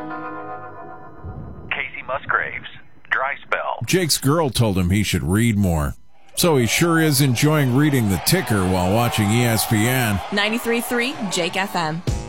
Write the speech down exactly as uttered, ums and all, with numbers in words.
Casey Musgraves, dry spell. Jake's girl told him he should read more. So he sure is enjoying reading the ticker while watching E S P N. ninety-three point three Jake F M.